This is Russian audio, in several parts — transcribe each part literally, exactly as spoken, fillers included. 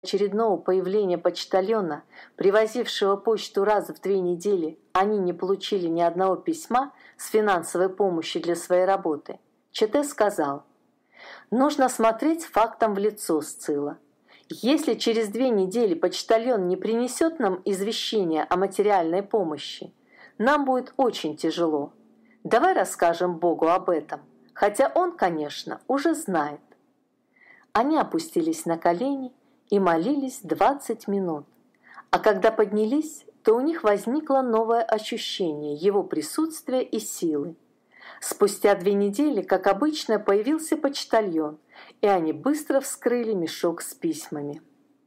очередного появления почтальона, привозившего почту раз в две недели, они не получили ни одного письма с финансовой помощью для своей работы, Чете сказал: «Нужно смотреть фактам в лицо, Сцилла. Если через две недели почтальон не принесет нам извещения о материальной помощи, нам будет очень тяжело. Давай расскажем Богу об этом, хотя Он, конечно, уже знает». Они опустились на колени и молились двадцать минут. А когда поднялись, то у них возникло новое ощущение Его присутствия и силы. Спустя две недели, как обычно, появился почтальон, и они быстро вскрыли мешок с письмами.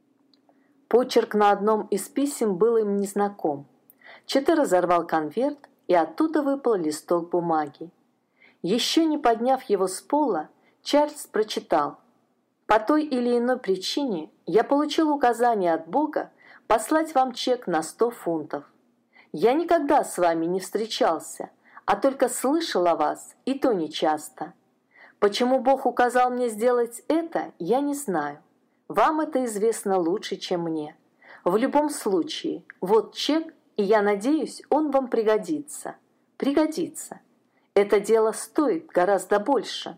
Почерк на одном из писем был им незнаком. Чете разорвал конверт, и оттуда выпал листок бумаги. Еще не подняв его с пола, Чарльз прочитал: «По той или иной причине я получил указание от Бога послать вам чек на сто фунтов. Я никогда с вами не встречался, а только слышал о вас, и то нечасто. Почему Бог указал мне сделать это, я не знаю. Вам это известно лучше, чем мне. В любом случае, вот чек, и я надеюсь, он вам пригодится. Пригодится. Это дело стоит гораздо больше».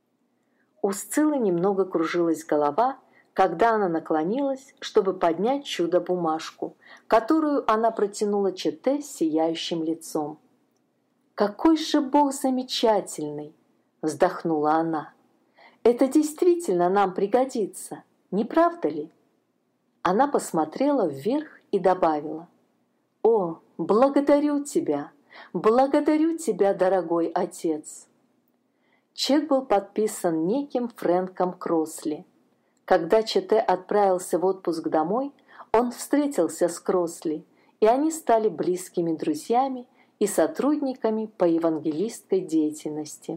У Сциллы немного кружилась голова, когда она наклонилась, чтобы поднять чудо-бумажку, которую она протянула Чете с сияющим лицом. «Какой же Бог замечательный!» – вздохнула она. «Это действительно нам пригодится, не правда ли?» Она посмотрела вверх и добавила: «О, благодарю тебя, благодарю тебя, дорогой отец!» Чек был подписан неким Фрэнком Кросли. Когда Чете отправился в отпуск домой, он встретился с Кросли, и они стали близкими друзьями и сотрудниками по евангелистской деятельности.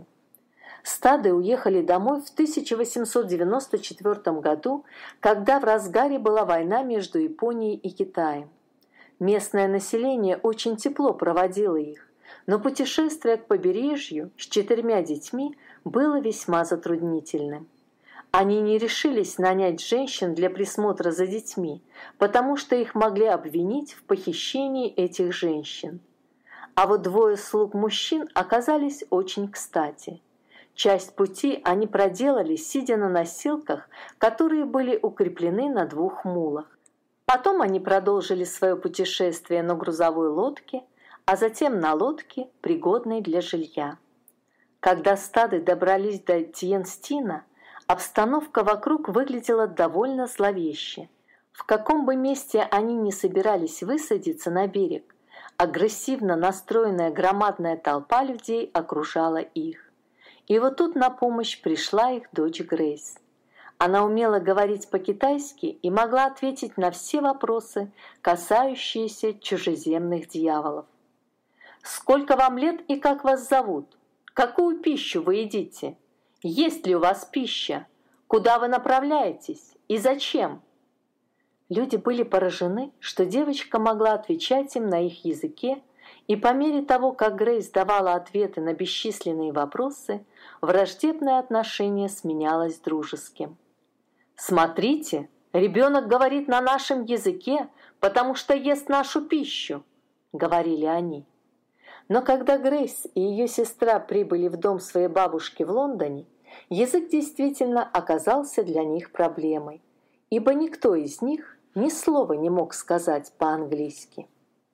Стады уехали домой в тысяча восемьсот девяносто четвёртом году, когда в разгаре была война между Японией и Китаем. Местное население очень тепло проводило их, но путешествие к побережью с четырьмя детьми было весьма затруднительным. Они не решились нанять женщин для присмотра за детьми, потому что их могли обвинить в похищении этих женщин. А вот двое слуг мужчин оказались очень кстати. Часть пути они проделали, сидя на носилках, которые были укреплены на двух мулах. Потом они продолжили свое путешествие на грузовой лодке, а затем на лодке, пригодной для жилья. Когда стады добрались до Тьенстина, обстановка вокруг выглядела довольно зловеще. В каком бы месте они ни собирались высадиться на берег, агрессивно настроенная громадная толпа людей окружала их. И вот тут на помощь пришла их дочь Грейс. Она умела говорить по-китайски и могла ответить на все вопросы, касающиеся чужеземных дьяволов. «Сколько вам лет и как вас зовут? Какую пищу вы едите? Есть ли у вас пища? Куда вы направляетесь? И зачем?» Люди были поражены, что девочка могла отвечать им на их языке, и по мере того, как Грейс давала ответы на бесчисленные вопросы, враждебное отношение сменялось дружеским. «Смотрите, ребенок говорит на нашем языке, потому что ест нашу пищу», — говорили они. Но когда Грейс и ее сестра прибыли в дом своей бабушки в Лондоне, язык действительно оказался для них проблемой, ибо никто из них ни слова не мог сказать по-английски.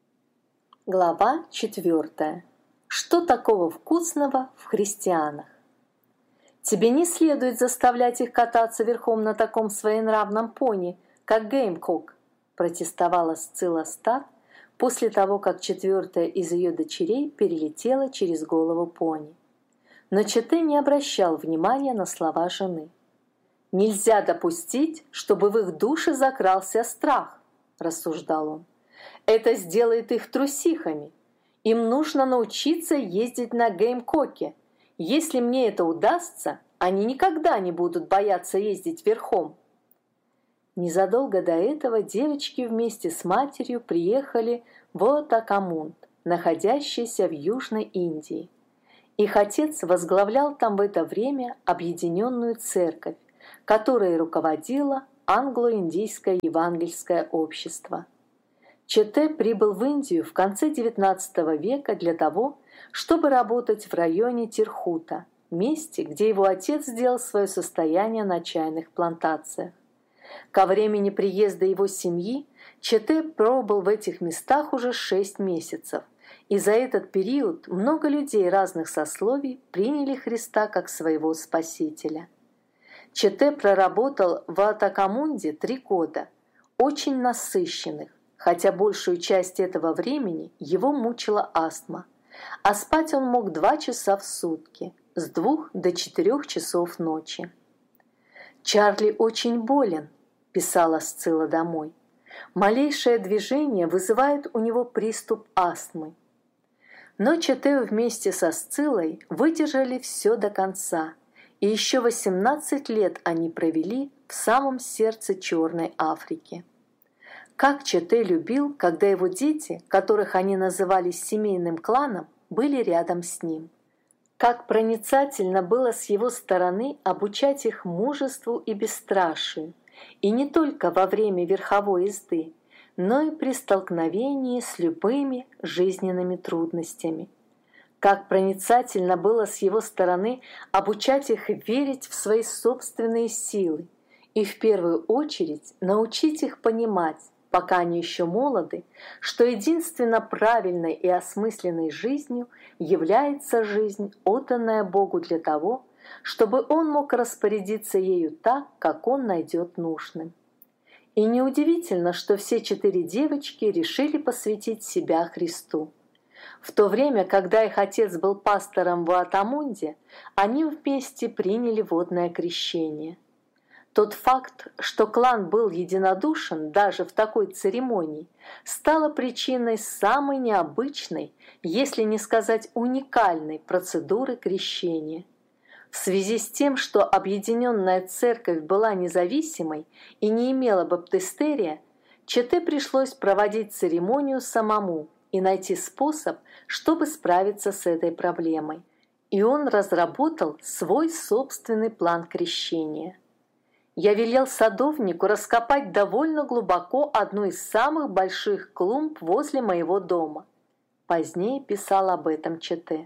Глава четвертая. Что такого вкусного в христианах? «Тебе не следует заставлять их кататься верхом на таком своенравном пони, как Геймкок», протестовала Сцилла Стад, после того, как четвертая из ее дочерей перелетела через голову пони. Но Чете не обращал внимания на слова жены. «Нельзя допустить, чтобы в их душе закрался страх», – рассуждал он. «Это сделает их трусихами. Им нужно научиться ездить на Геймкоке. Если мне это удастся, они никогда не будут бояться ездить верхом». Незадолго до этого девочки вместе с матерью приехали в Оттакамунд, находящийся в Южной Индии. Их отец возглавлял там в это время объединенную церковь, которой руководила англо-индийское евангельское общество. Чете прибыл в Индию в конце девятнадцатого века для того, чтобы работать в районе Тирхута, месте, где его отец сделал свое состояние на чайных плантациях. Ко времени приезда его семьи Чете пробыл в этих местах уже шесть месяцев, и за этот период много людей разных сословий приняли Христа как своего Спасителя. Чете проработал в Атакамунде три года, очень насыщенных, хотя большую часть этого времени его мучила астма, а спать он мог два часа в сутки, с двух до четырех часов ночи. «Чарли очень болен», – писала Сцилла домой. «Малейшее движение вызывает у него приступ астмы». Но Чете вместе со Сциллой выдержали все до конца, и еще восемнадцать лет они провели в самом сердце Черной Африки. Как Чете любил, когда его дети, которых они называли семейным кланом, были рядом с ним. Как проницательно было с его стороны обучать их мужеству и бесстрашию, и не только во время верховой езды, но и при столкновении с любыми жизненными трудностями. Как проницательно было с его стороны обучать их верить в свои собственные силы и в первую очередь научить их понимать, пока они еще молоды, что единственно правильной и осмысленной жизнью является жизнь, отданная Богу для того, чтобы Он мог распорядиться ею так, как Он найдет нужным. И неудивительно, что все четыре девочки решили посвятить себя Христу. В то время, когда их отец был пастором в Атамунде, они вместе приняли водное крещение. Тот факт, что клан был единодушен даже в такой церемонии, стало причиной самой необычной, если не сказать уникальной процедуры крещения. В связи с тем, что объединенная церковь была независимой и не имела баптистерия, Чете пришлось проводить церемонию самому и найти способ, чтобы справиться с этой проблемой. И он разработал свой собственный план крещения. «Я велел садовнику раскопать довольно глубоко одну из самых больших клумб возле моего дома», позднее писал об этом Чете.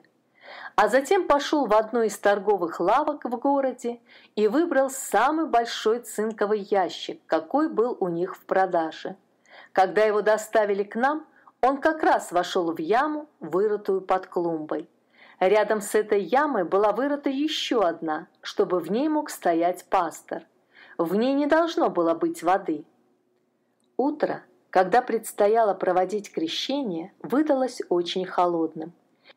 А затем пошел в одну из торговых лавок в городе и выбрал самый большой цинковый ящик, какой был у них в продаже. Когда его доставили к нам, он как раз вошел в яму, вырытую под клумбой. Рядом с этой ямой была вырыта еще одна, чтобы в ней мог стоять пастор. В ней не должно было быть воды. Утро, когда предстояло проводить крещение, выдалось очень холодным.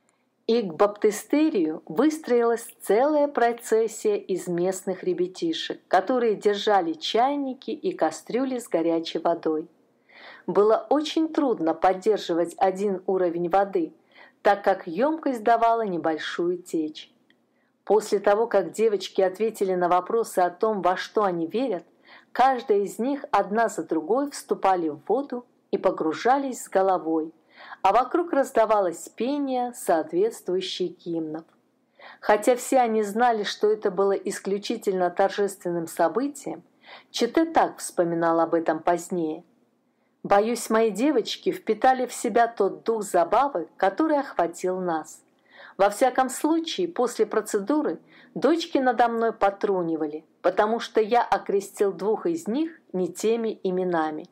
И к баптистерию выстроилась целая процессия из местных ребятишек, которые держали чайники и кастрюли с горячей водой. Было очень трудно поддерживать один уровень воды, так как емкость давала небольшую течь. После того, как девочки ответили на вопросы о том, во что они верят, каждая из них одна за другой вступали в воду и погружались с головой, а вокруг раздавалось пение, соответствующее гимнам. Хотя все они знали, что это было исключительно торжественным событием, Чете так вспоминал об этом позднее. «Боюсь, мои девочки впитали в себя тот дух забавы, который охватил нас. Во всяком случае, после процедуры дочки надо мной потрунивали, потому что я окрестил двух из них не теми именами».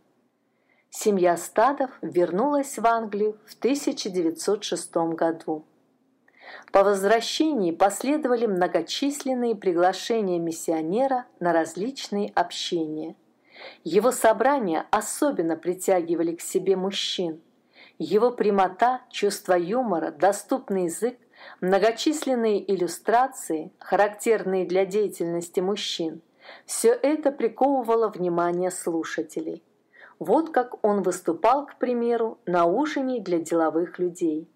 Семья Стадов вернулась в Англию в тысяча девятьсот шестом году. По возвращении последовали многочисленные приглашения миссионера на различные общения. Его собрания особенно притягивали к себе мужчин. Его прямота, чувство юмора, доступный язык, многочисленные иллюстрации, характерные для деятельности мужчин, все это приковывало внимание слушателей. Вот как он выступал, к примеру, на ужине для деловых людей.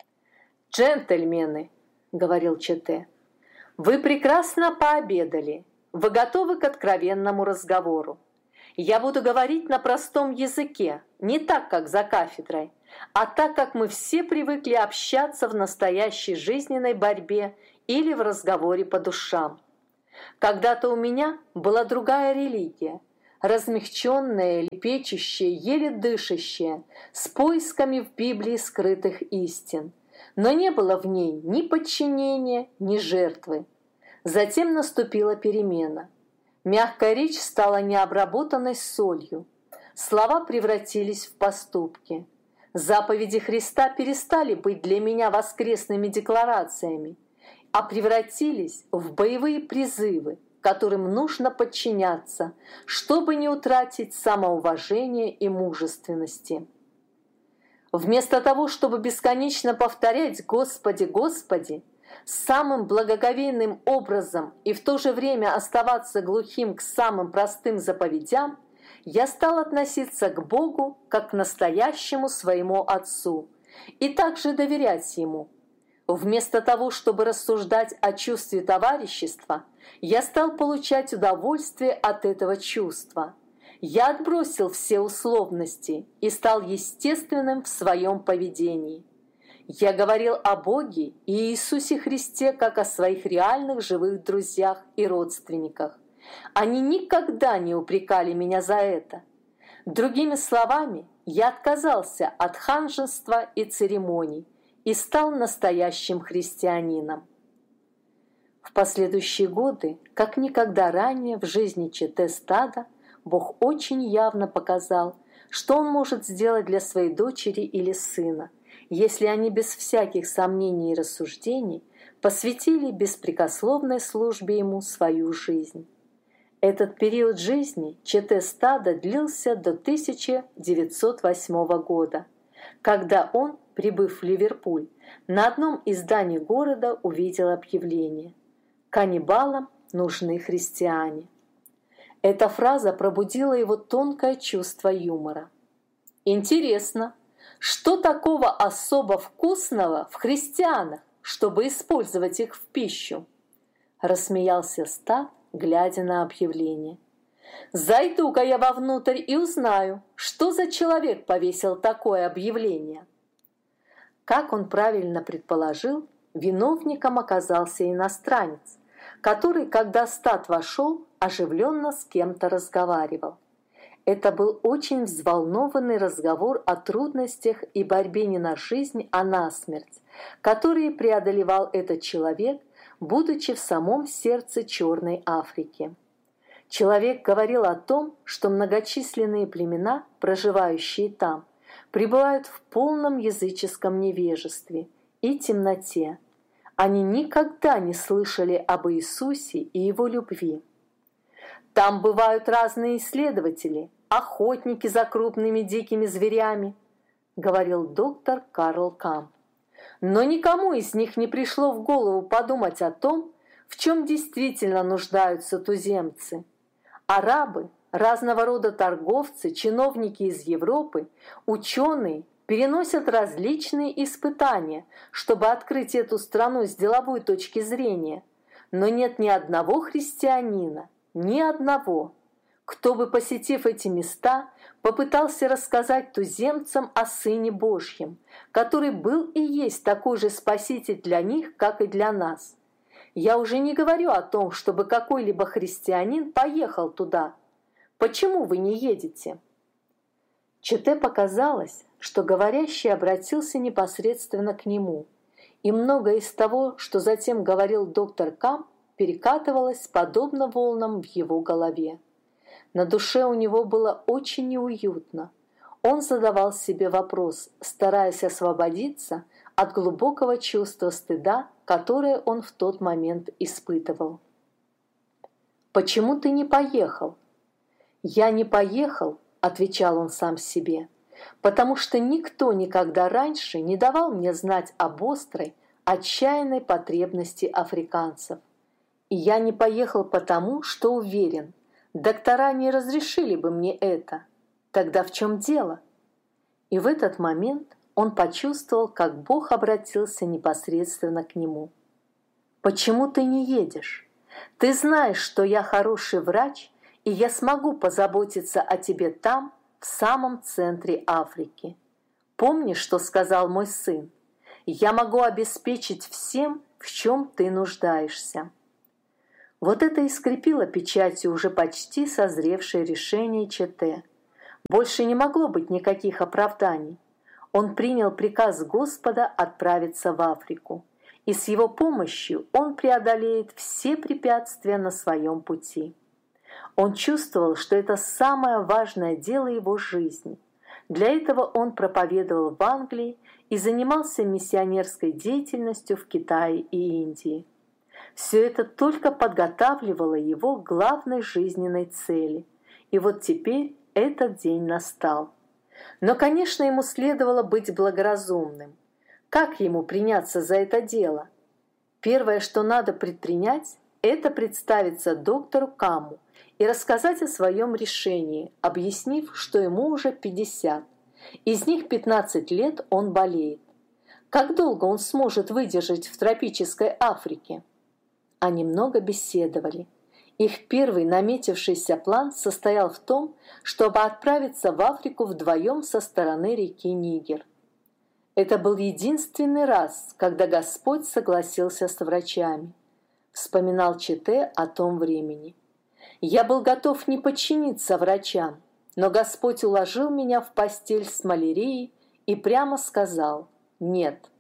«Джентльмены», — говорил Чете, — «вы прекрасно пообедали, вы готовы к откровенному разговору. Я буду говорить на простом языке, не так, как за кафедрой, а так, как мы все привыкли общаться в настоящей жизненной борьбе или в разговоре по душам. Когда-то у меня была другая религия, размягченная, лепечущая, еле дышащая, с поисками в Библии скрытых истин. Но не было в ней ни подчинения, ни жертвы. Затем наступила перемена. Мягкая речь стала необработанной солью. Слова превратились в поступки. Заповеди Христа перестали быть для меня воскресными декларациями, а превратились в боевые призывы, которым нужно подчиняться, чтобы не утратить самоуважение и мужественности. Вместо того, чтобы бесконечно повторять «Господи, Господи», самым благоговейным образом и в то же время оставаться глухим к самым простым заповедям, я стал относиться к Богу как к настоящему своему Отцу и также доверять Ему. Вместо того, чтобы рассуждать о чувстве товарищества, я стал получать удовольствие от этого чувства. Я отбросил все условности и стал естественным в своем поведении. Я говорил о Боге и Иисусе Христе как о своих реальных живых друзьях и родственниках. Они никогда не упрекали меня за это. Другими словами, я отказался от ханжества и церемоний и стал настоящим христианином. В последующие годы, как никогда ранее в жизни Чете Стада, Бог очень явно показал, что Он может сделать для своей дочери или сына, если они без всяких сомнений и рассуждений посвятили беспрекословной службе Ему свою жизнь. Этот период жизни Чете Стада длился до тысяча девятьсот восьмого года, когда он, прибыв в Ливерпуль, на одном из зданий города увидел объявление: «Каннибалам нужны христиане». Эта фраза пробудила его тонкое чувство юмора. «Интересно, что такого особо вкусного в христианах, чтобы использовать их в пищу?» Рассмеялся Стад, глядя на объявление. «Зайду-ка я вовнутрь и узнаю, что за человек повесил такое объявление». Как он правильно предположил, виновником оказался иностранец, который, когда Стад вошел, оживленно с кем-то разговаривал. Это был очень взволнованный разговор о трудностях и борьбе не на жизнь, а на смерть, которые преодолевал этот человек, будучи в самом сердце Черной Африки. Человек говорил о том, что многочисленные племена, проживающие там, пребывают в полном языческом невежестве и темноте. Они никогда не слышали об Иисусе и Его любви. Там бывают разные исследователи, охотники за крупными дикими зверями, говорил доктор Карл Камп. Но никому из них не пришло в голову подумать о том, в чем действительно нуждаются туземцы. Арабы, разного рода торговцы, чиновники из Европы, ученые переносят различные испытания, чтобы открыть эту страну с деловой точки зрения. Но нет ни одного христианина, ни одного, кто бы, посетив эти места, попытался рассказать туземцам о Сыне Божьем, который был и есть такой же Спаситель для них, как и для нас. Я уже не говорю о том, чтобы какой-либо христианин поехал туда. Почему вы не едете? Чете показалось, что говорящий обратился непосредственно к нему, и многое из того, что затем говорил доктор Камп, перекатывалось подобно волнам в его голове. На душе у него было очень неуютно. Он задавал себе вопрос, стараясь освободиться от глубокого чувства стыда, которое он в тот момент испытывал. «Почему ты не поехал?» «Я не поехал», — отвечал он сам себе, «потому что никто никогда раньше не давал мне знать об острой, отчаянной потребности африканцев. И я не поехал потому, что уверен, доктора не разрешили бы мне это. Тогда в чем дело?» И в этот момент он почувствовал, как Бог обратился непосредственно к нему. «Почему ты не едешь? Ты знаешь, что я хороший врач, и я смогу позаботиться о тебе там, в самом центре Африки. Помни, что сказал мой сын? Я могу обеспечить всем, в чем ты нуждаешься». Вот это и скрепило печатью уже почти созревшее решение Чете. Больше не могло быть никаких оправданий. Он принял приказ Господа отправиться в Африку, и с его помощью он преодолеет все препятствия на своем пути. Он чувствовал, что это самое важное дело его жизни. Для этого он проповедовал в Англии и занимался миссионерской деятельностью в Китае и Индии. Все это только подготавливало его к главной жизненной цели. И вот теперь этот день настал. Но, конечно, ему следовало быть благоразумным. Как ему приняться за это дело? Первое, что надо предпринять, это представиться доктору Каму и рассказать о своем решении, объяснив, что ему уже пятьдесят. Из них пятнадцать лет он болеет. Как долго он сможет выдержать в тропической Африке? Они много беседовали. Их первый наметившийся план состоял в том, чтобы отправиться в Африку вдвоем со стороны реки Нигер. Это был единственный раз, когда Господь согласился с врачами. Вспоминал Чете о том времени. «Я был готов не подчиниться врачам, но Господь уложил меня в постель с малярией и прямо сказал «нет».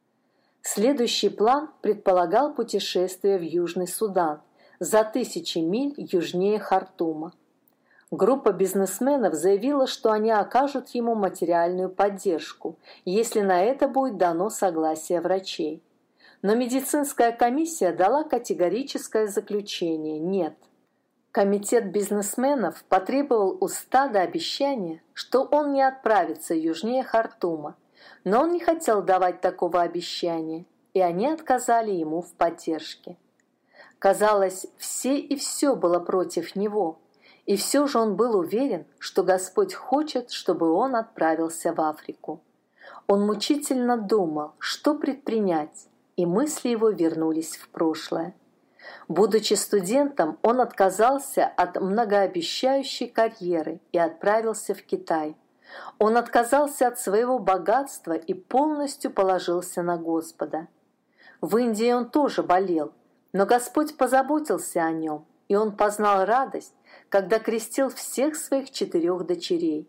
Следующий план предполагал путешествие в Южный Судан, за тысячи миль южнее Хартума. Группа бизнесменов заявила, что они окажут ему материальную поддержку, если на это будет дано согласие врачей. Но медицинская комиссия дала категорическое заключение «нет». Комитет бизнесменов потребовал у стада обещания, что он не отправится южнее Хартума, но он не хотел давать такого обещания, и они отказали ему в поддержке. Казалось, все и все было против него, и все же он был уверен, что Господь хочет, чтобы он отправился в Африку. Он мучительно думал, что предпринять, и мысли его вернулись в прошлое. Будучи студентом, он отказался от многообещающей карьеры и отправился в Китай. Он отказался от своего богатства и полностью положился на Господа. В Индии он тоже болел, но Господь позаботился о нем, и он познал радость, когда крестил всех своих четырех дочерей.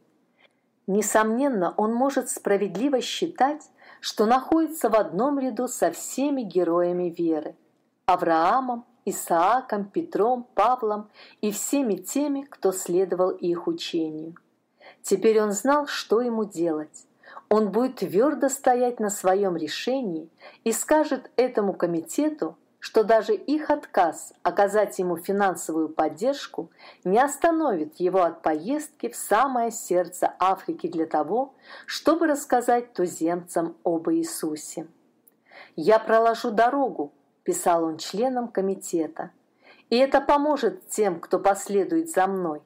Несомненно, он может справедливо считать, что находится в одном ряду со всеми героями веры – Авраамом, Исааком, Петром, Павлом и всеми теми, кто следовал их учению. Теперь он знал, что ему делать. Он будет твердо стоять на своем решении и скажет этому комитету, что даже их отказ оказать ему финансовую поддержку не остановит его от поездки в самое сердце Африки для того, чтобы рассказать туземцам об Иисусе. «Я проложу дорогу», – писал он членам комитета, – «и это поможет тем, кто последует за мной».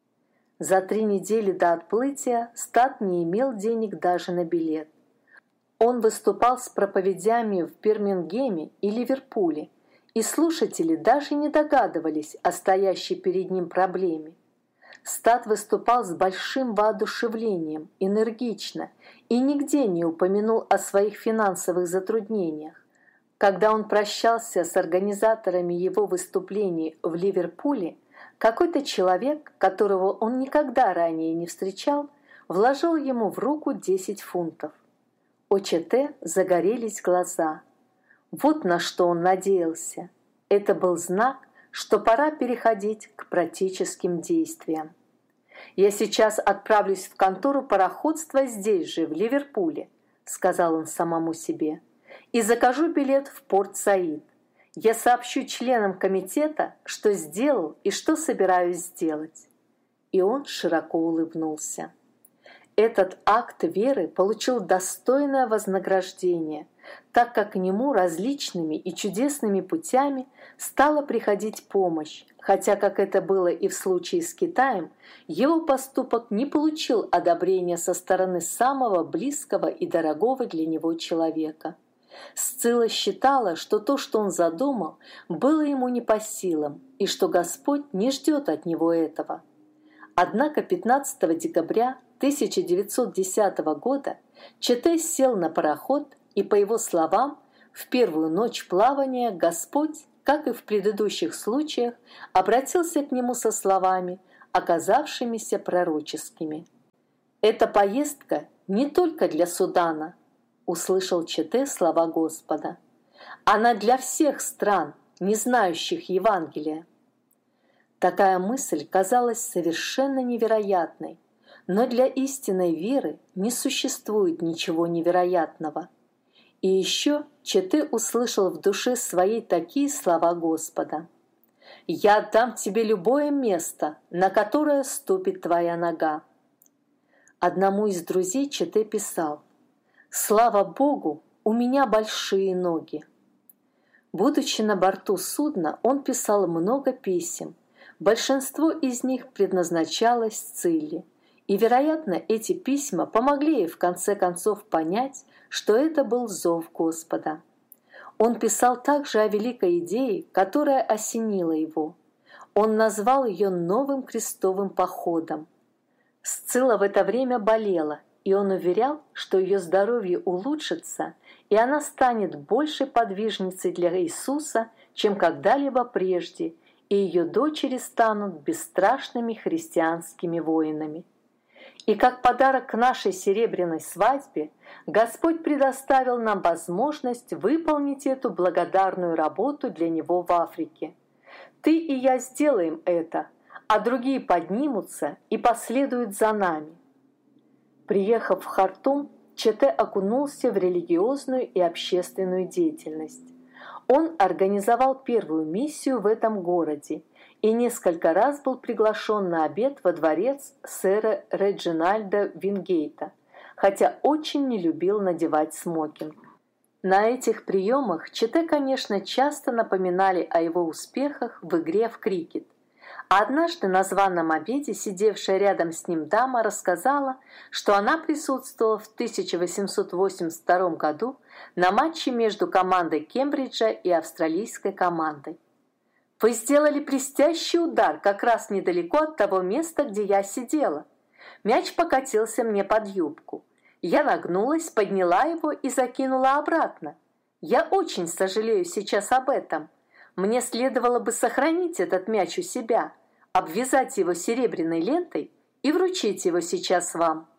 За три недели до отплытия стад не имел денег даже на билет. Он выступал с проповедями в Бирмингеме и Ливерпуле, и слушатели даже не догадывались о стоящей перед ним проблеме. Стад выступал с большим воодушевлением, энергично, и нигде не упомянул о своих финансовых затруднениях. Когда он прощался с организаторами его выступлений в Ливерпуле, какой-то человек, которого он никогда ранее не встречал, вложил ему в руку десять фунтов. У Чете загорелись глаза. Вот на что он надеялся. Это был знак, что пора переходить к практическим действиям. «Я сейчас отправлюсь в контору пароходства здесь же, в Ливерпуле», — сказал он самому себе, «и закажу билет в Порт-Саид. Я сообщу членам комитета, что сделал и что собираюсь сделать». И он широко улыбнулся. Этот акт веры получил достойное вознаграждение, так как к нему различными и чудесными путями стала приходить помощь, хотя, как это было и в случае с Китаем, его поступок не получил одобрения со стороны самого близкого и дорогого для него человека. Сцилла считала, что то, что он задумал, было ему не по силам, и что Господь не ждет от него этого. Однако пятнадцатого декабря тысяча девятьсот десятого года Чете сел на пароход, и, по его словам, в первую ночь плавания Господь, как и в предыдущих случаях, обратился к нему со словами, оказавшимися пророческими. «Эта поездка не только для Судана», — услышал Чете слова Господа. «Она для всех стран, не знающих Евангелия». Такая мысль казалась совершенно невероятной, но для истинной веры не существует ничего невероятного. И еще Чете услышал в душе своей такие слова Господа: «Я дам тебе любое место, на которое ступит твоя нога». Одному из друзей Чете писал: «Слава Богу, у меня большие ноги». Будучи на борту судна, он писал много писем. Большинство из них предназначалось Цилле, и, вероятно, эти письма помогли ей в конце концов понять, что это был зов Господа. Он писал также о великой идее, которая осенила его. Он назвал ее новым крестовым походом. Сцилла в это время болела, и он уверял, что ее здоровье улучшится, и она станет большей подвижницей для Иисуса, чем когда-либо прежде, и ее дочери станут бесстрашными христианскими воинами. И как подарок к нашей серебряной свадьбе Господь предоставил нам возможность выполнить эту благодарную работу для Него в Африке. Ты и я сделаем это, а другие поднимутся и последуют за нами. Приехав в Хартум, Чете окунулся в религиозную и общественную деятельность. Он организовал первую миссию в этом городе и несколько раз был приглашен на обед во дворец сэра Реджинальда Вингейта, хотя очень не любил надевать смокинг. На этих приемах Чете, конечно, часто напоминали о его успехах в игре в крикет. А однажды на званом обеде сидевшая рядом с ним дама рассказала, что она присутствовала в тысяча восемьсот восемьдесят втором году на матче между командой Кембриджа и австралийской командой. «Вы сделали блестящий удар как раз недалеко от того места, где я сидела. Мяч покатился мне под юбку. Я нагнулась, подняла его и закинула обратно. Я очень сожалею сейчас об этом. Мне следовало бы сохранить этот мяч у себя, обвязать его серебряной лентой и вручить его сейчас вам».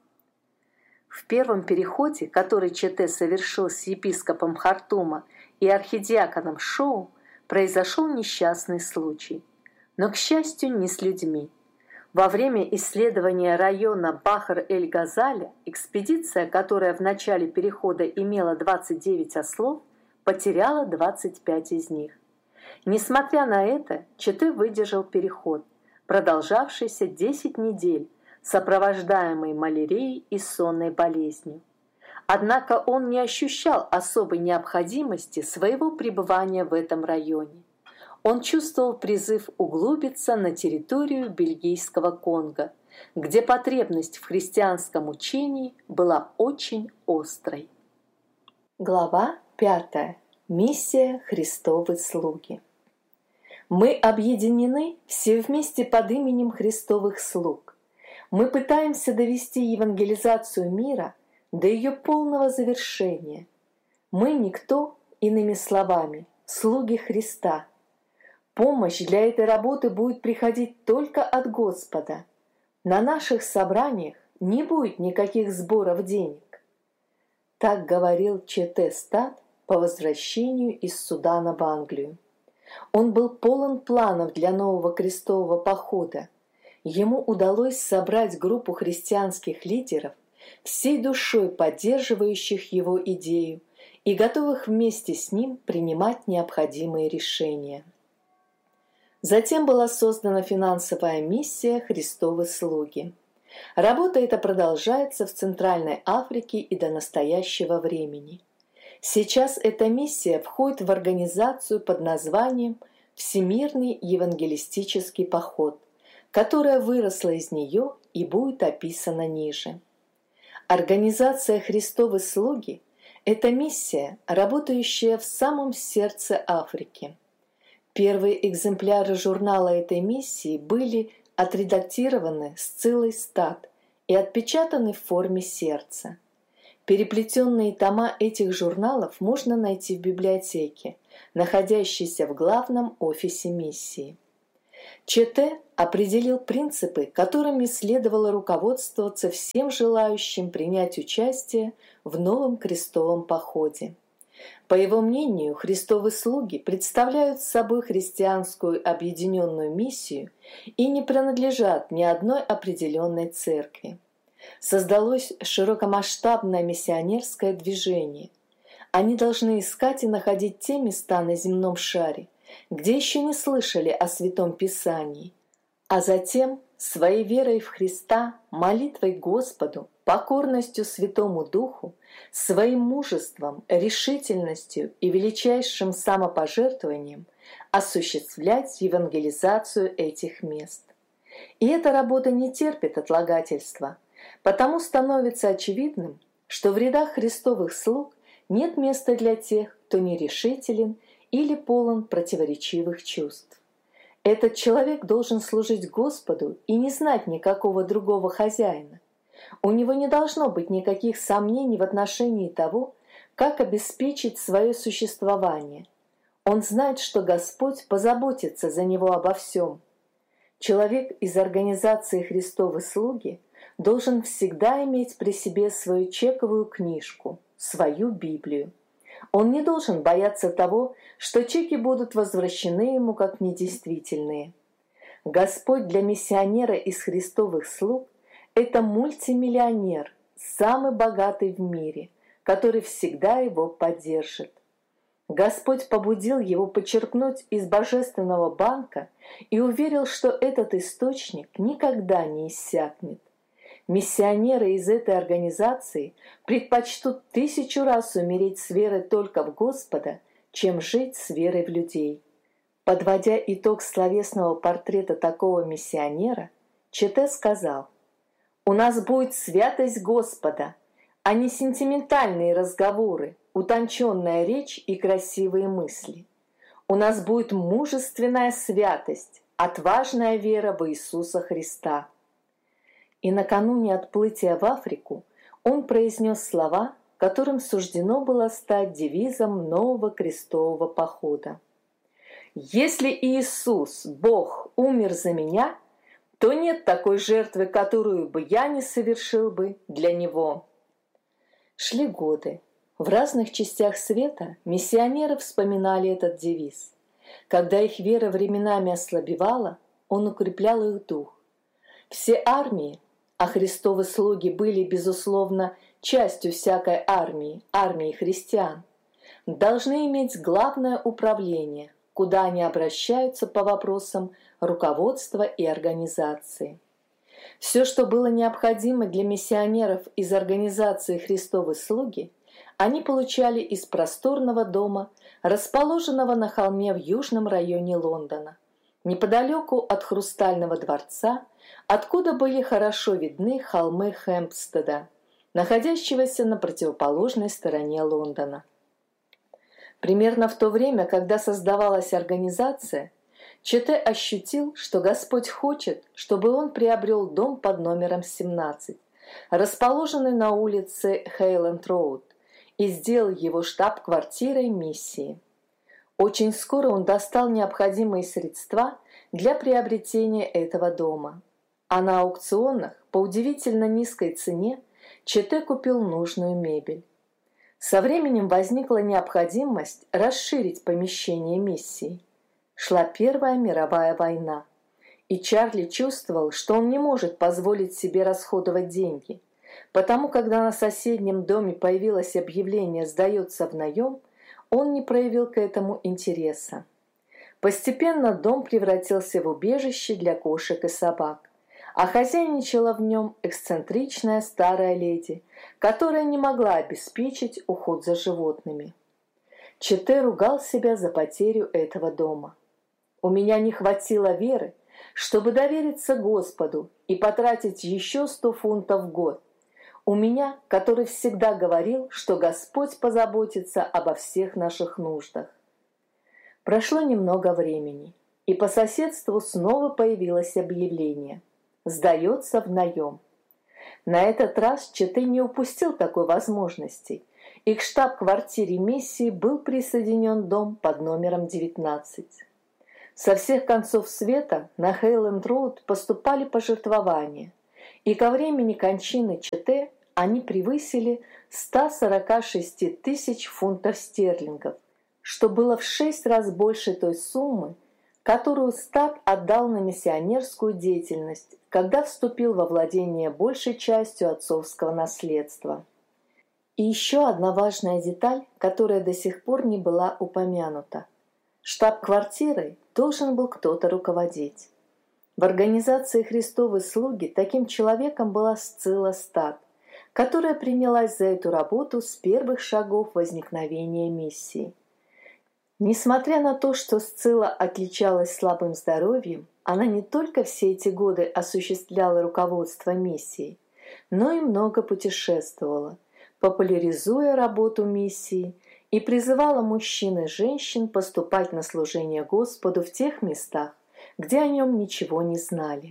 В первом переходе, который Чете совершил с епископом Хартума и архидиаконом Шоу, произошел несчастный случай. Но, к счастью, не с людьми. Во время исследования района Бахр-эль-Газаля экспедиция, которая в начале перехода имела двадцать девять ослов, потеряла двадцать пять из них. Несмотря на это, Чете выдержал переход, продолжавшийся десять недель, сопровождаемый малярией и сонной болезнью. Однако он не ощущал особой необходимости своего пребывания в этом районе. Он чувствовал призыв углубиться на территорию бельгийского Конго, где потребность в христианском учении была очень острой. Глава пятая. Миссия Христовы слуги. Мы объединены все вместе под именем Христовых слуг. Мы пытаемся довести евангелизацию мира до ее полного завершения. Мы никто, иными словами, слуги Христа. Помощь для этой работы будет приходить только от Господа. На наших собраниях не будет никаких сборов денег. Так говорил Чете Стат по возвращению из Судана в Англию. Он был полон планов для нового крестового похода. Ему удалось собрать группу христианских лидеров, всей душой поддерживающих его идею и готовых вместе с ним принимать необходимые решения. Затем была создана финансовая миссия «Христовы слуги». Работа эта продолжается в Центральной Африке и до настоящего времени. Сейчас эта миссия входит в организацию под названием «Всемирный евангелистический поход», которая выросла из нее и будет описана ниже. Организация «Христовы слуги» – это миссия, работающая в самом сердце Африки. Первые экземпляры журнала этой миссии были отредактированы Сциллой Стат и отпечатаны в форме сердца. Переплетенные тома этих журналов можно найти в библиотеке, находящейся в главном офисе миссии. ЧТ определил принципы, которыми следовало руководствоваться всем желающим принять участие в новом крестовом походе. По его мнению, Христовы слуги представляют собой христианскую объединенную миссию и не принадлежат ни одной определенной церкви. Создалось широкомасштабное миссионерское движение. Они должны искать и находить те места на земном шаре, где еще не слышали о Святом Писании, а затем своей верой в Христа, молитвой Господу, покорностью Святому Духу, своим мужеством, решительностью и величайшим самопожертвованием осуществлять евангелизацию этих мест. И эта работа не терпит отлагательства, потому становится очевидным, что в рядах Христовых слуг нет места для тех, кто нерешителен или полон противоречивых чувств. Этот человек должен служить Господу и не знать никакого другого хозяина. У него не должно быть никаких сомнений в отношении того, как обеспечить свое существование. Он знает, что Господь позаботится за него обо всем. Человек из организации Христовы слуги должен всегда иметь при себе свою чековую книжку, свою Библию. Он не должен бояться того, что чеки будут возвращены ему как недействительные. Господь для миссионера из Христовых слуг – это мультимиллионер, самый богатый в мире, который всегда его поддержит. Господь побудил его подчеркнуть из божественного банка и уверил, что этот источник никогда не иссякнет. Миссионеры из этой организации предпочтут тысячу раз умереть с верой только в Господа, чем жить с верой в людей. Подводя итог словесного портрета такого миссионера, ЧТ сказал: «У нас будет святость Господа, а не сентиментальные разговоры, утонченная речь и красивые мысли. У нас будет мужественная святость, отважная вера в Иисуса Христа». И накануне отплытия в Африку он произнес слова, которым суждено было стать девизом нового крестового похода. «Если Иисус, Бог, умер за меня, то нет такой жертвы, которую бы я не совершил бы для Него». Шли годы. В разных частях света миссионеры вспоминали этот девиз. Когда их вера временами ослабевала, он укреплял их дух. Все армии, а Христовы слуги были, безусловно, частью всякой армии, армии христиан, должны иметь главное управление, куда они обращаются по вопросам руководства и организации. Все, что было необходимо для миссионеров из организации Христовы слуги, они получали из просторного дома, расположенного на холме в южном районе Лондона, неподалеку от Хрустального дворца, откуда были хорошо видны холмы Хэмпстеда, находящегося на противоположной стороне Лондона. Примерно в то время, когда создавалась организация, ЧТ ощутил, что Господь хочет, чтобы он приобрел дом под номером семнадцать, расположенный на улице Хейленд-Роуд, и сделал его штаб-квартирой миссии. Очень скоро он достал необходимые средства для приобретения этого дома, а на аукционах по удивительно низкой цене ЧТ купил нужную мебель. Со временем возникла необходимость расширить помещение миссии. Шла Первая мировая война, и Чарли чувствовал, что он не может позволить себе расходовать деньги, потому когда на соседнем доме появилось объявление «Сдается в наем», он не проявил к этому интереса. Постепенно дом превратился в убежище для кошек и собак, а хозяйничала в нем эксцентричная старая леди, которая не могла обеспечить уход за животными. ЧТ ругал себя за потерю этого дома. «У меня не хватило веры, чтобы довериться Господу и потратить еще сто фунтов в год. У меня, который всегда говорил, что Господь позаботится обо всех наших нуждах». Прошло немного времени, и по соседству снова появилось объявление «Сдается в наем». На этот раз Чете не упустил такой возможности, и к штаб-квартире миссии был присоединен дом под номером девятнадцать. Со всех концов света на Хейленд-Роуд поступали пожертвования, и ко времени кончины Чете они превысили сто сорок шесть тысяч фунтов стерлингов, что было в шесть раз больше той суммы, которую Стад отдал на миссионерскую деятельность, когда вступил во владение большей частью отцовского наследства. И еще одна важная деталь, которая до сих пор не была упомянута. Штаб-квартирой должен был кто-то руководить. В организации Христовой слуги таким человеком была Сцилла Стад, которая принялась за эту работу с первых шагов возникновения миссии. Несмотря на то, что Сцилла отличалась слабым здоровьем, она не только все эти годы осуществляла руководство миссией, но и много путешествовала, популяризуя работу миссии и призывала мужчин и женщин поступать на служение Господу в тех местах, где о нем ничего не знали.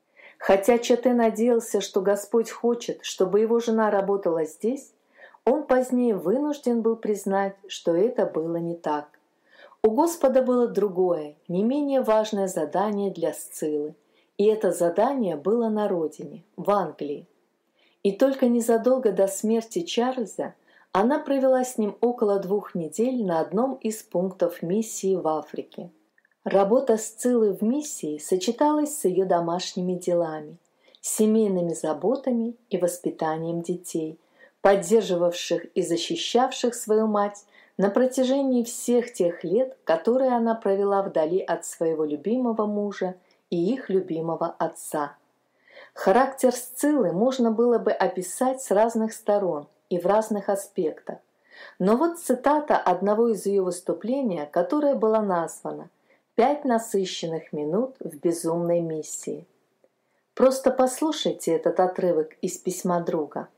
Хотя Чете надеялся, что Господь хочет, чтобы его жена работала здесь, он позднее вынужден был признать, что это было не так. У Господа было другое, не менее важное задание для Сциллы, и это задание было на родине, в Англии. И только незадолго до смерти Чарльза она провела с ним около двух недель на одном из пунктов миссии в Африке. Работа Сциллы в миссии сочеталась с ее домашними делами, семейными заботами и воспитанием детей, поддерживавших и защищавших свою мать на протяжении всех тех лет, которые она провела вдали от своего любимого мужа и их любимого отца. Характер Сциллы можно было бы описать с разных сторон и в разных аспектах. Но вот цитата одного из ее выступлений, которая была названа «Пять насыщенных минут в безумной миссии». Просто послушайте этот отрывок из письма друга.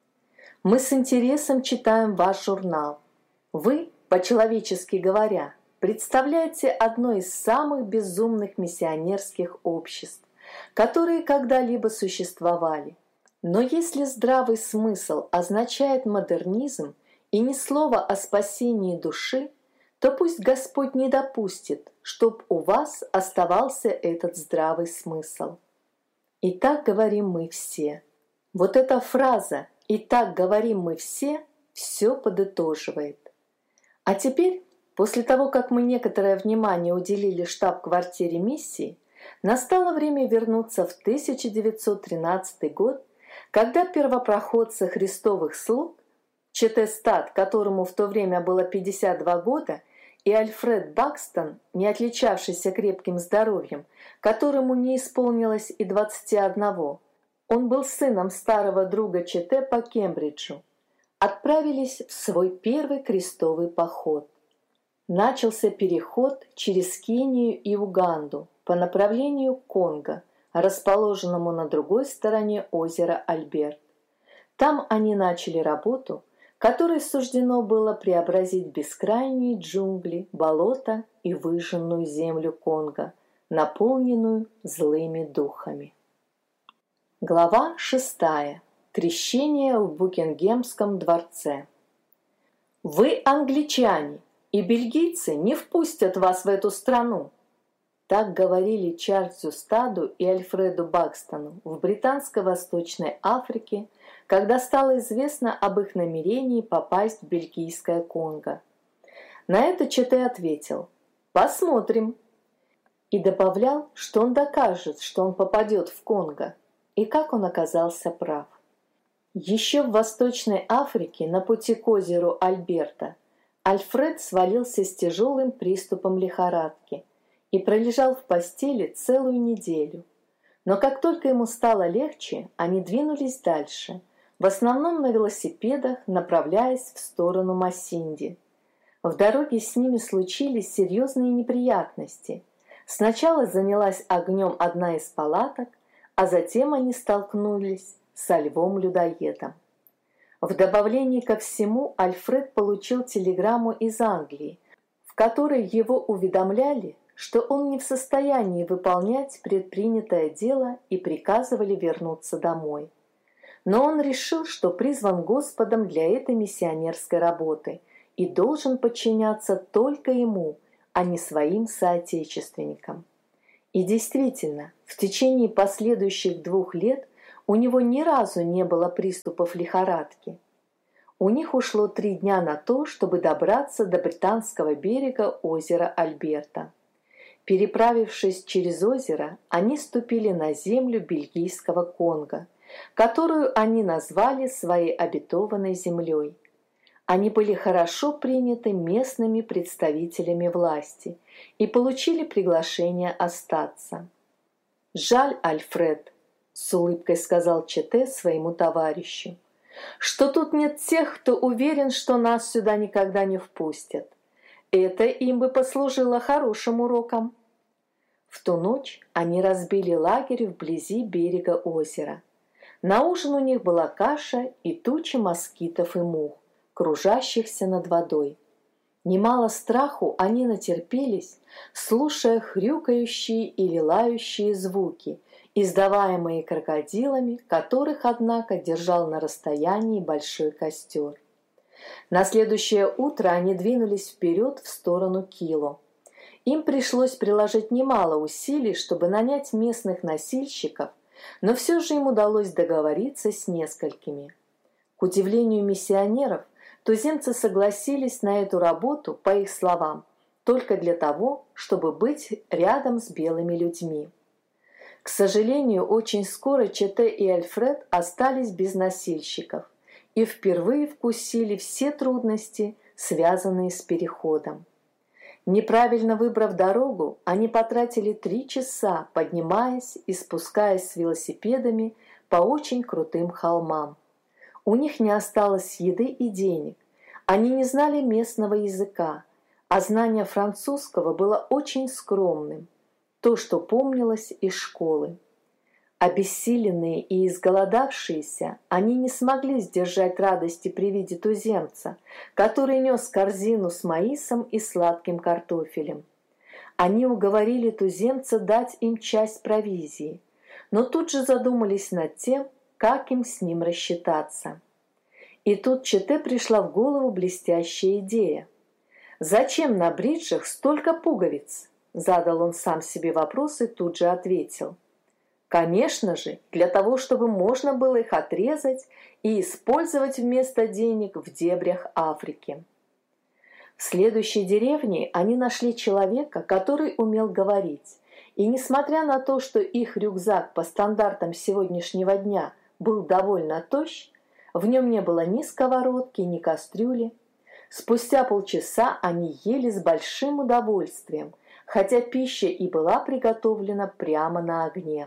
«Мы с интересом читаем ваш журнал. Вы, по-человечески говоря, представляете одно из самых безумных миссионерских обществ, которые когда-либо существовали. Но если здравый смысл означает модернизм и ни слова о спасении души, то пусть Господь не допустит, чтоб у вас оставался этот здравый смысл. И так говорим мы все». Вот эта фраза «и так говорим мы все» все подытоживает. А теперь, после того, как мы некоторое внимание уделили штаб-квартире миссии, настало время вернуться в тысяча девятьсот тринадцатый год, когда первопроходцы Христовых слуг, Чете Стад, которому в то время было пятьдесят два года, и Альфред Бакстон, не отличавшийся крепким здоровьем, которому не исполнилось и двадцати одного, он был сыном старого друга Чете по Кембриджу, отправились в свой первый крестовый поход. Начался переход через Кению и Уганду по направлению к Конго, расположенному на другой стороне озера Альберт. Там они начали работу, которой суждено было преобразить бескрайние джунгли, болота и выжженную землю Конго, наполненную злыми духами. Глава шестая. Крещение в Букингемском дворце. «Вы англичане, и бельгийцы не впустят вас в эту страну!» Так говорили Чарльзу Стаду и Альфреду Бакстону в британской Восточной Африке, когда стало известно об их намерении попасть в бельгийское Конго. На это Чете ответил «Посмотрим!» и добавлял, что он докажет, что он попадет в Конго, и как он оказался прав. Еще в Восточной Африке на пути к озеру Альберта Альфред свалился с тяжелым приступом лихорадки и пролежал в постели целую неделю. Но как только ему стало легче, они двинулись дальше, в основном на велосипедах, направляясь в сторону Масинди. В дороге с ними случились серьезные неприятности. Сначала занялась огнем одна из палаток, а затем они столкнулись со львом-людоедом. В добавлении ко всему Альфред получил телеграмму из Англии, в которой его уведомляли, что он не в состоянии выполнять предпринятое дело и приказывали вернуться домой. но он решил, что призван Господом для этой миссионерской работы и должен подчиняться только ему, а не своим соотечественникам. И действительно, в течение последующих двух лет у него ни разу не было приступов лихорадки. У них ушло три дня на то, чтобы добраться до британского берега озера Альберта. Переправившись через озеро, они ступили на землю бельгийского Конго, которую они назвали своей обетованной землей. Они были хорошо приняты местными представителями власти и получили приглашение остаться. «Жаль, Альфред», — с улыбкой сказал Чете своему товарищу, «что тут нет тех, кто уверен, что нас сюда никогда не впустят. Это им бы послужило хорошим уроком». В ту ночь они разбили лагерь вблизи берега озера. На ужин у них была каша и тучи москитов и мух, кружащихся над водой. Немало страху они натерпелись, слушая хрюкающие или лающие звуки, издаваемые крокодилами, которых, однако, держал на расстоянии большой костер. На следующее утро они двинулись вперед в сторону Кило. Им пришлось приложить немало усилий, чтобы нанять местных носильщиков, но все же им удалось договориться с несколькими. К удивлению миссионеров, туземцы согласились на эту работу, по их словам, только для того, чтобы быть рядом с белыми людьми. К сожалению, очень скоро Чете и Альфред остались без носильщиков и впервые вкусили все трудности, связанные с переходом. Неправильно выбрав дорогу, они потратили три часа, поднимаясь и спускаясь с велосипедами по очень крутым холмам. У них не осталось еды и денег, они не знали местного языка, а знание французского было очень скромным, то, что помнилось из школы. Обессиленные и изголодавшиеся, они не смогли сдержать радости при виде туземца, который нес корзину с маисом и сладким картофелем. Они уговорили туземца дать им часть провизии, но тут же задумались над тем, как им с ним рассчитаться. И тут Чете пришла в голову блестящая идея. «Зачем на бриджах столько пуговиц?» – задал он сам себе вопрос и тут же ответил. Конечно же, для того, чтобы можно было их отрезать и использовать вместо денег в дебрях Африки. В следующей деревне они нашли человека, который умел говорить, и несмотря на то, что их рюкзак по стандартам сегодняшнего дня был довольно тощ, в нем не было ни сковородки, ни кастрюли. Спустя полчаса они ели с большим удовольствием, хотя пища и была приготовлена прямо на огне.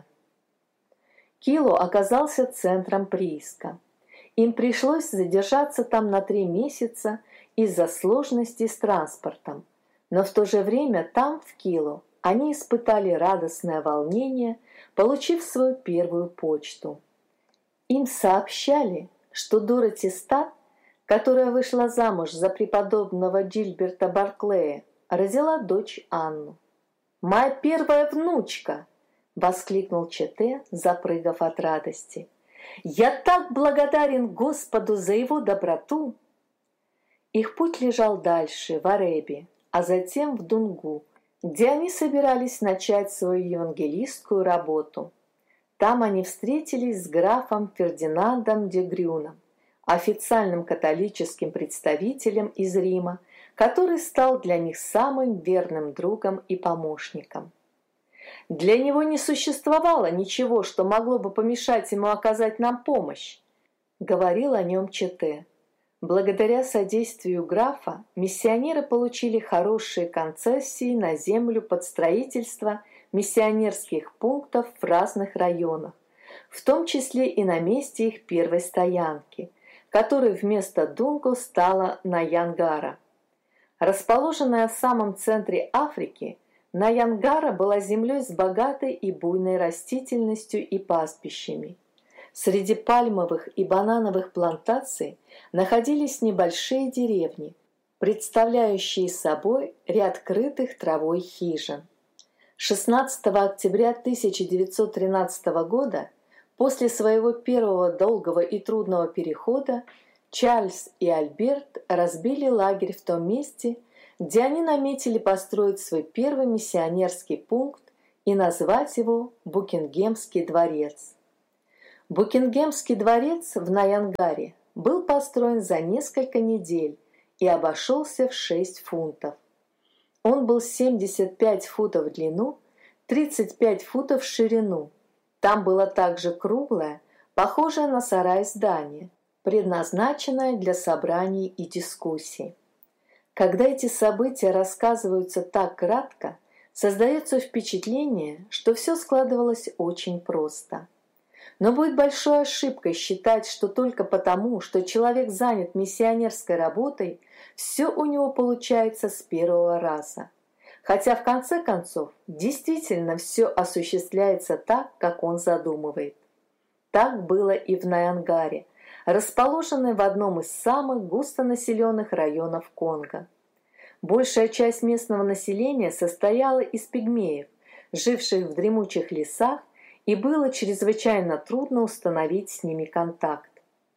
Кило оказался центром прииска. Им пришлось задержаться там на три месяца из-за сложностей с транспортом, но в то же время там, в Кило, они испытали радостное волнение, получив свою первую почту. Им сообщали, что Дороти Стат, которая вышла замуж за преподобного Джильберта Барклея, родила дочь Анну. «Моя первая внучка!» — воскликнул Чете, запрыгав от радости. «Я так благодарен Господу за его доброту!» Их путь лежал дальше, в Ареби, а затем в Дунгу, где они собирались начать свою евангелистскую работу. Там они встретились с графом Фердинандом де Грюном, официальным католическим представителем из Рима, который стал для них самым верным другом и помощником. Для него не существовало ничего, что могло бы помешать ему оказать нам помощь, говорил о нем Чете. Благодаря содействию графа миссионеры получили хорошие концессии на землю под строительство миссионерских пунктов в разных районах, в том числе и на месте их первой стоянки, которой вместо Дунго стала Наянгара. Расположенная в самом центре Африки, Наянгара была землей с богатой и буйной растительностью и пастбищами. Среди пальмовых и банановых плантаций находились небольшие деревни, представляющие собой ряд крытых травой хижин. шестнадцатого октября тысяча девятьсот тринадцатого года После своего первого долгого и трудного перехода Чарльз и Альберт разбили лагерь в том месте, где они наметили построить свой первый миссионерский пункт и назвать его Букингемский дворец. Букингемский дворец в Наянгаре был построен за несколько недель и обошелся в шесть фунтов. Он был семьдесят пять футов в длину, тридцать пять футов в ширину. Там было также круглое, похожее на сарай здание, предназначенное для собраний и дискуссий. Когда эти события рассказываются так кратко, создается впечатление, что все складывалось очень просто. Но будет большой ошибкой считать, что только потому, что человек занят миссионерской работой, все у него получается с первого раза. Хотя в конце концов действительно все осуществляется так, как он задумывает. Так было и в Наянгаре, расположенной в одном из самых густонаселенных районов Конго. Большая часть местного населения состояла из пигмеев, живших в дремучих лесах, и было чрезвычайно трудно установить с ними контакт.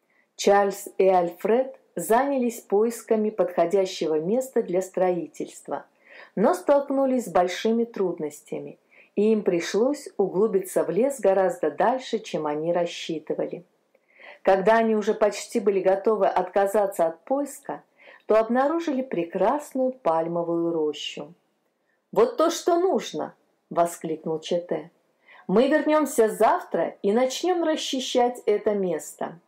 Чарльз и Альфред занялись поисками подходящего места для строительства, но столкнулись с большими трудностями, и им пришлось углубиться в лес гораздо дальше, чем они рассчитывали. Когда они уже почти были готовы отказаться от поиска, то обнаружили прекрасную пальмовую рощу. «Вот то, что нужно!» — воскликнул Чете. «Мы вернемся завтра и начнем расчищать это место».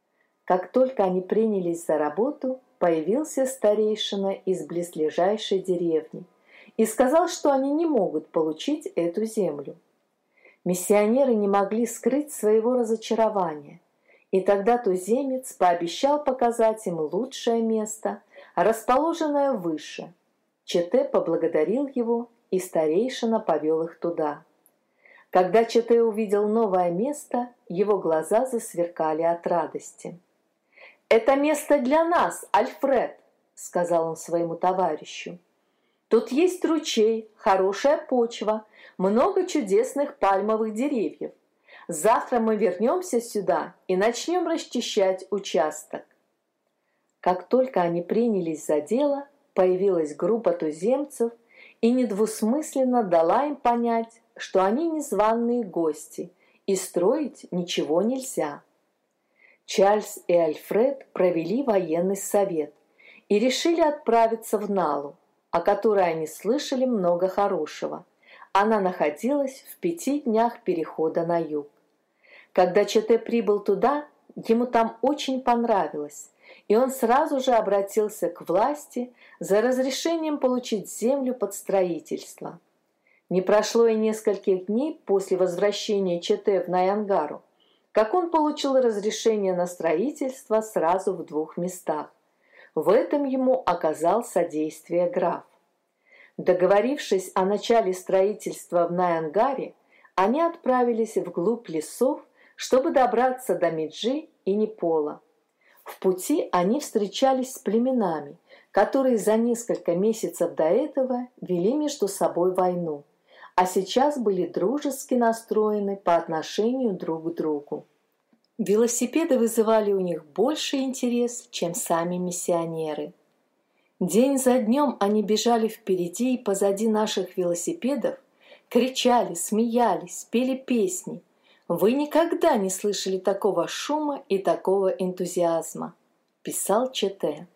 Как только они принялись за работу, появился старейшина из близлежащей деревни и сказал, что они не могут получить эту землю. Миссионеры не могли скрыть своего разочарования, и тогда туземец пообещал показать им лучшее место, расположенное выше. Чете поблагодарил его, и старейшина повел их туда. Когда Чете увидел новое место, его глаза засверкали от радости. «Это место для нас, Альфред!» — сказал он своему товарищу. «Тут есть ручей, хорошая почва, много чудесных пальмовых деревьев. Завтра мы вернемся сюда и начнем расчищать участок». Как только они принялись за дело, появилась группа туземцев и недвусмысленно дала им понять, что они незваные гости и строить ничего нельзя. Чарльз и Альфред провели военный совет и решили отправиться в Налу, о которой они слышали много хорошего. Она находилась в пяти днях перехода на юг. Когда Чете прибыл туда, ему там очень понравилось, и он сразу же обратился к власти за разрешением получить землю под строительство. Не прошло и нескольких дней после возвращения Чете в Наянгару, как он получил разрешение на строительство сразу в двух местах. В этом ему оказал содействие граф. Договорившись о начале строительства в Наянгаре, они отправились вглубь лесов, чтобы добраться до Меджи и Непола. В пути они встречались с племенами, которые за несколько месяцев до этого вели между собой войну, а сейчас были дружески настроены по отношению друг к другу. Велосипеды вызывали у них больше интерес, чем сами миссионеры. День за днем они бежали впереди и позади наших велосипедов, кричали, смеялись, пели песни. «Вы никогда не слышали такого шума и такого энтузиазма», – писал Чете.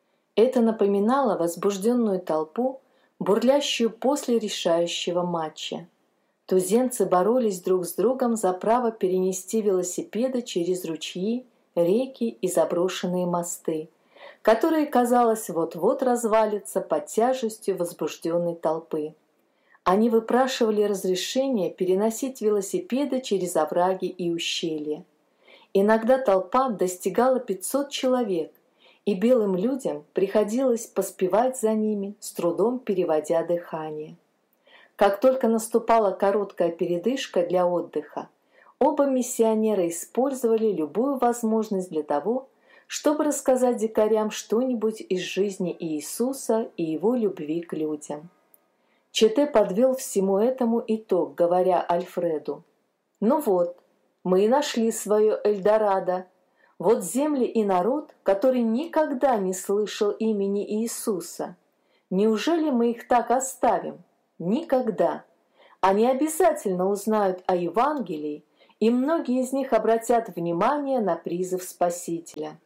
Это напоминало возбужденную толпу, бурлящую после решающего матча. Туземцы боролись друг с другом за право перенести велосипеды через ручьи, реки и заброшенные мосты, которые, казалось, вот-вот развалятся под тяжестью возбужденной толпы. Они выпрашивали разрешение переносить велосипеды через овраги и ущелья. Иногда толпа достигала пятисот человек, и белым людям приходилось поспевать за ними, с трудом переводя дыхание. Как только наступала короткая передышка для отдыха, оба миссионера использовали любую возможность для того, чтобы рассказать дикарям что-нибудь из жизни Иисуса и его любви к людям. Чете подвел всему этому итог, говоря Альфреду: «Ну вот, мы и нашли свое Эльдорадо. Вот земли и народ, который никогда не слышал имени Иисуса. Неужели мы их так оставим? Никогда. Они обязательно узнают о Евангелии, и многие из них обратят внимание на призыв Спасителя.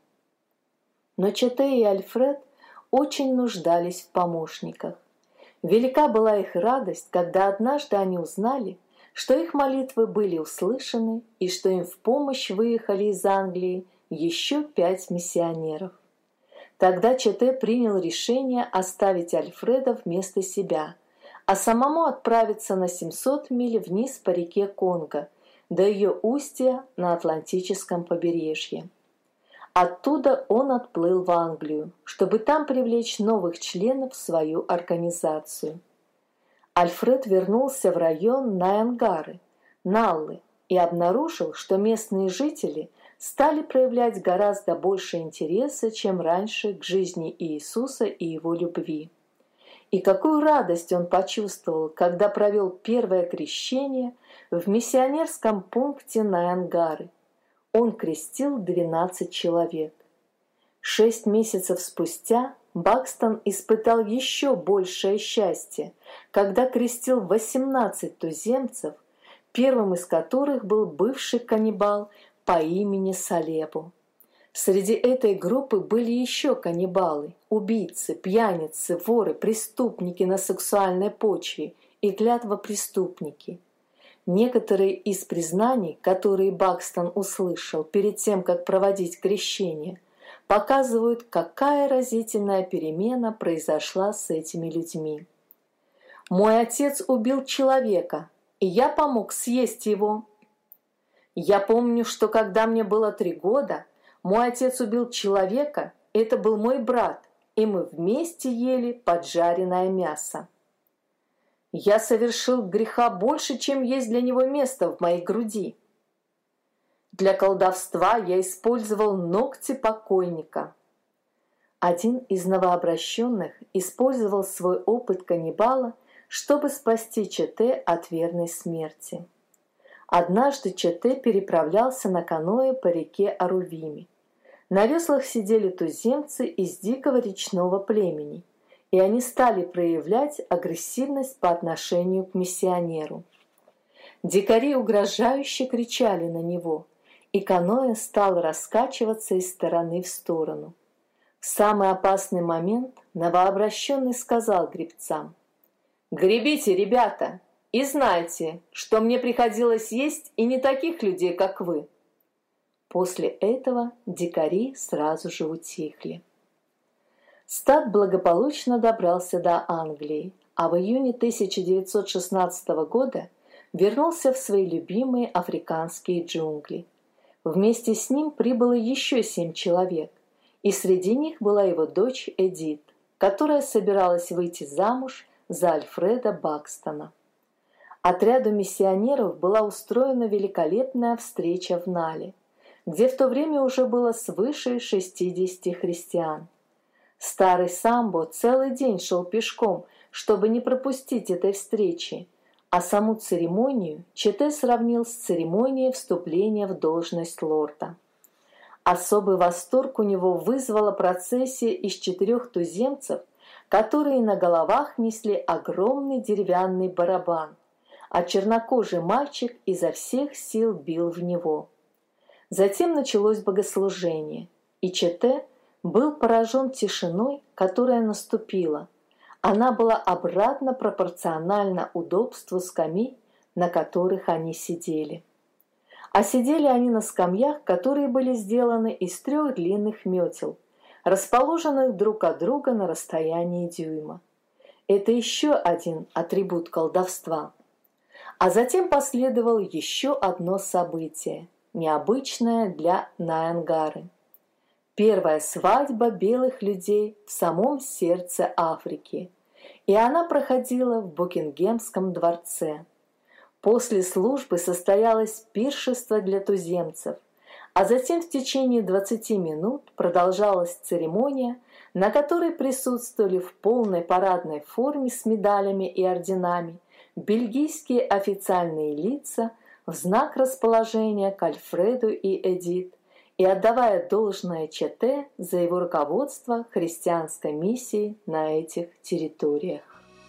Но Чете и Альфред очень нуждались в помощниках. Велика была их радость, когда однажды они узнали, что их молитвы были услышаны и что им в помощь выехали из Англии еще пять миссионеров. Тогда Чете принял решение оставить Альфреда вместо себя, а самому отправиться на семьсот миль вниз по реке Конго, до ее устья на Атлантическом побережье. Оттуда он отплыл в Англию, чтобы там привлечь новых членов в свою организацию. Альфред вернулся в район Наянгары, Наллы, и обнаружил, что местные жители стали проявлять гораздо больше интереса, чем раньше, к жизни Иисуса и его любви. И какую радость он почувствовал, когда провел первое крещение в миссионерском пункте Наянгары. Он крестил двенадцать человек. Шесть месяцев спустя Бакстон испытал еще большее счастье, когда крестил восемнадцать туземцев, первым из которых был бывший каннибал по имени Салебу. Среди этой группы были еще каннибалы, убийцы, пьяницы, воры, преступники на сексуальной почве и клятвопреступники. Некоторые из признаний, которые Бакстон услышал перед тем, как проводить крещение, показывают, какая разительная перемена произошла с этими людьми. «Мой отец убил человека, и я помог съесть его. Я помню, что когда мне было три года, мой отец убил человека, это был мой брат, и мы вместе ели поджаренное мясо. Я совершил греха больше, чем есть для него место в моей груди. Для колдовства я использовал ногти покойника». Один из новообращенных использовал свой опыт каннибала, чтобы спасти Чете от верной смерти. Однажды Чете переправлялся на каноэ по реке Арувими. На веслах сидели туземцы из дикого речного племени, и они стали проявлять агрессивность по отношению к миссионеру. Дикари угрожающе кричали на него, и каноэ стало раскачиваться из стороны в сторону. В самый опасный момент новообращенный сказал гребцам: «Гребите, ребята, и знайте, что мне приходилось есть и не таких людей, как вы». После этого дикари сразу же утихли. Стад благополучно добрался до Англии, а в июне тысяча девятьсот шестнадцатого года вернулся в свои любимые африканские джунгли. Вместе с ним прибыло еще семь человек, и среди них была его дочь Эдит, которая собиралась выйти замуж за Альфреда Бакстона. Отряду миссионеров была устроена великолепная встреча в Нале, где в то время уже было свыше шестидесяти христиан. Старый Самбо целый день шел пешком, чтобы не пропустить этой встречи, а саму церемонию Чете сравнил с церемонией вступления в должность лорда. Особый восторг у него вызвала процессия из четырех туземцев, которые на головах несли огромный деревянный барабан, а чернокожий мальчик изо всех сил бил в него. Затем началось богослужение, и Чете был поражен тишиной, которая наступила. Она была обратно пропорциональна удобству скамей, на которых они сидели. А сидели они на скамьях, которые были сделаны из трех длинных метел, расположенных друг от друга на расстоянии дюйма. Это еще один атрибут колдовства. А затем последовало еще одно событие, необычное для Наянгары. Первая свадьба белых людей в самом сердце Африки, и она проходила в Букингемском дворце. После службы состоялось пиршество для туземцев, а затем в течение двадцати минут продолжалась церемония, на которой присутствовали в полной парадной форме с медалями и орденами бельгийские официальные лица, в знак расположения к Альфреду и Эдит и отдавая должное Чете за его руководство христианской миссией на этих территориях.